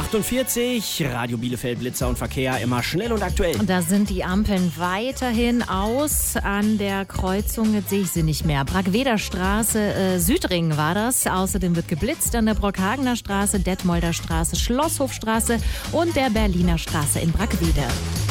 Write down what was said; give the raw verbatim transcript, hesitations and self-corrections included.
achtundvierzig, Radio Bielefeld, Blitzer und Verkehr, immer schnell und aktuell. Da sind die Ampeln weiterhin aus an der Kreuzung, jetzt sehe ich sie nicht mehr. Bragweder Straße, äh, Südring war das. Außerdem wird geblitzt an der Brockhagener Straße, Detmolder Straße, Schlosshofstraße und der Berliner Straße in Bragweder.